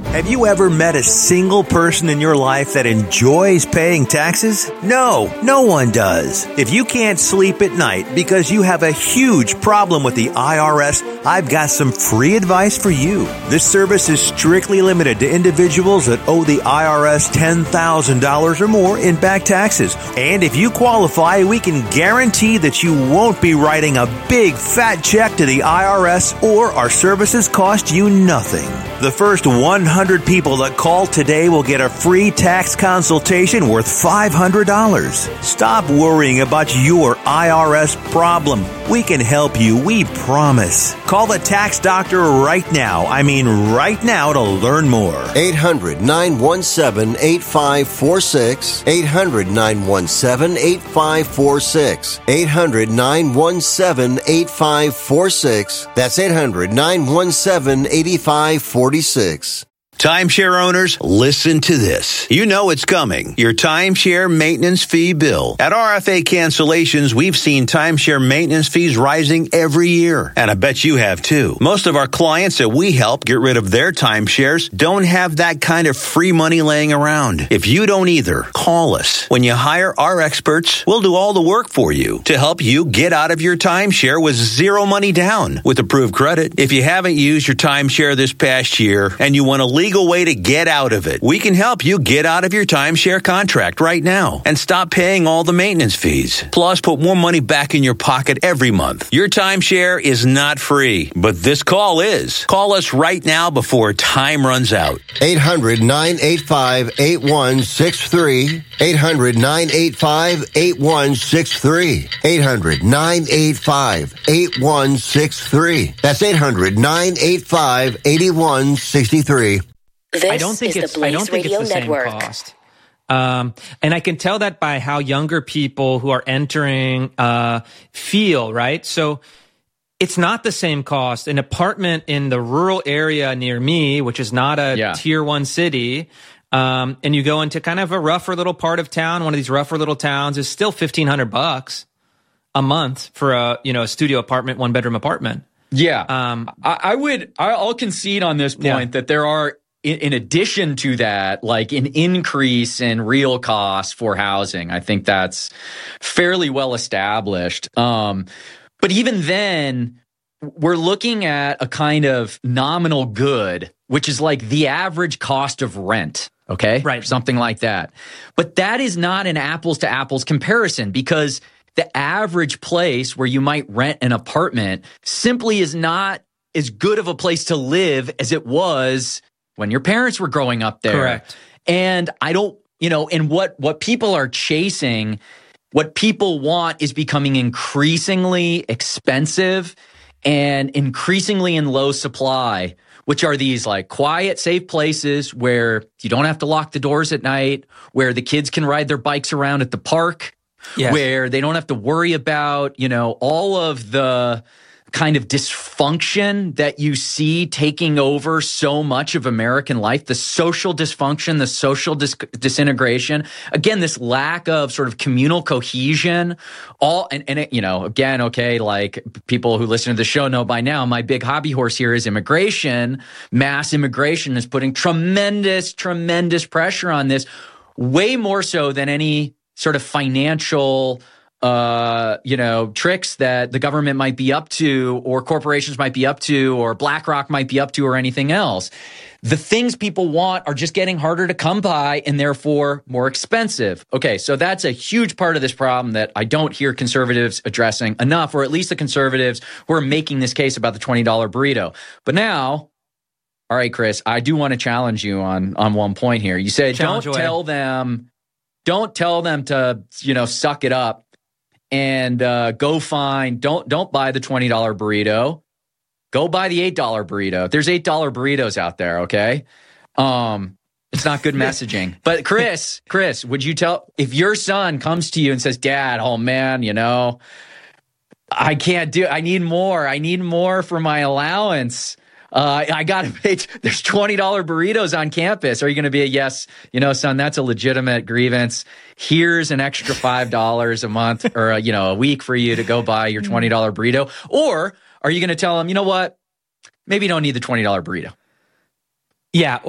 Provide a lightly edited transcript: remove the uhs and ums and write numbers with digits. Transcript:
Have you ever met a single person in your life that enjoys paying taxes? No, no one does. If you can't sleep at night because you have a huge problem with the IRS, I've got some free advice for you. This service is strictly limited to individuals that owe the IRS $10,000 or more in back taxes. And if you qualify, we can guarantee that you won't be writing a big fat check to the IRS, or our services cost you nothing. The first 100 people that call today will get a free tax consultation worth $500. Stop worrying about your IRS problem. We can help you, we promise. Call the tax doctor right now. I mean right now to learn more. 800-917-8546. 800-917-8546. 800-917-8546. That's 800-917-8546. Timeshare owners, listen to this. You know it's coming. Your timeshare maintenance fee bill. At RFA Cancellations, we've seen timeshare maintenance fees rising every year. And I bet you have too. Most of our clients that we help get rid of their timeshares don't have that kind of free money laying around. If you don't either, call us. When you hire our experts, we'll do all the work for you to help you get out of your timeshare with zero money down with approved credit. If you haven't used your timeshare this past year and you want to legal way to get out of it, we can help you get out of your timeshare contract right now and stop paying all the maintenance fees. Plus, put more money back in your pocket every month. Your timeshare is not free, but this call is. Call us right now before time runs out. 800-985-8163. 800-985-8163. 800-985-8163. That's 800-985-8163. I don't think it's the same cost. And I can tell that by how younger people who are entering feel, right? So it's not the same cost. An apartment in the rural area near me, which is not a tier 1 city, and you go into kind of a rougher little part of town, one of these rougher little towns, is still $1,500 a month for a studio apartment, 1-bedroom apartment. Yeah. I'll concede on this point that there are, in addition to that, like an increase in real costs for housing. I think that's fairly well established. But even then, we're looking at a kind of nominal good, which is like the average cost of rent. Okay? Right. Something like that. But that is not an apples to apples comparison, because the average place where you might rent an apartment simply is not as good of a place to live as it was when your parents were growing up there. Correct. And I don't, and what people are chasing, what people want is becoming increasingly expensive and increasingly in low supply, which are these like quiet, safe places where you don't have to lock the doors at night, where the kids can ride their bikes around at the park, where they don't have to worry about, all of the kind of dysfunction that you see taking over so much of American life, the social dysfunction, the social disintegration. Again, this lack of sort of communal cohesion, again, okay, like people who listen to the show know by now, my big hobby horse here is immigration. Mass immigration is putting tremendous pressure on this, way more so than any sort of financial tricks that the government might be up to, or corporations might be up to, or BlackRock might be up to, or anything else. The things people want are just getting harder to come by and therefore more expensive. Okay, so that's a huge part of this problem that I don't hear conservatives addressing enough, or at least the conservatives who are making this case about the $20 burrito. But now, all right, Chris, I do want to challenge you on one point here. You said don't tell them to, suck it up and go find, don't buy the $20 burrito. Go buy the $8 burrito. There's $8 burritos out there, okay? It's not good messaging. But Chris, would you tell, if your son comes to you and says, Dad, oh man, I can't do it. I need more for my allowance. I got to pay. There's $20 burritos on campus. Are you going to be a yes? Son, that's a legitimate grievance. Here's an extra $5 a month or a week for you to go buy your $20 burrito. Or are you going to tell him, you know what? Maybe you don't need the $20 burrito. Yeah.